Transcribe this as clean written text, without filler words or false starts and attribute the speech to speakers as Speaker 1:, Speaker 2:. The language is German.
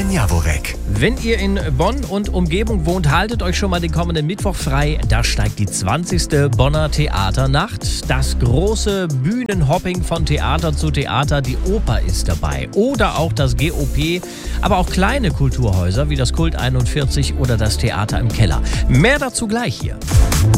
Speaker 1: Martin Jaworek.
Speaker 2: Wenn ihr in Bonn und Umgebung wohnt, haltet euch schon mal den kommenden Mittwoch frei. Da steigt die 20. Bonner Theaternacht. Das große Bühnenhopping von Theater zu Theater. Die Oper ist dabei. Oder auch das GOP. Aber auch kleine Kulturhäuser wie das Kult 41 oder das Theater im Keller. Mehr dazu gleich hier.